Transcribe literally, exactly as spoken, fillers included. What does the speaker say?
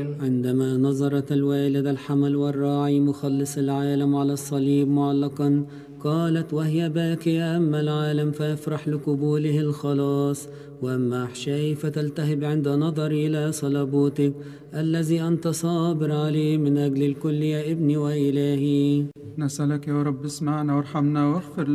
عندما نظرت الوالدة الحمل والراعي مخلص العالم على الصليب معلقا، قالت وهي باكية: أما العالم فيفرح لقبوله الخلاص، وأما أحشائي فتلتهب عند نظري إلى صلبوتك الذي أنت صابر عليه من أجل الكل يا ابني وإلهي. نسألك يا رب اسمعنا وارحمنا واغفر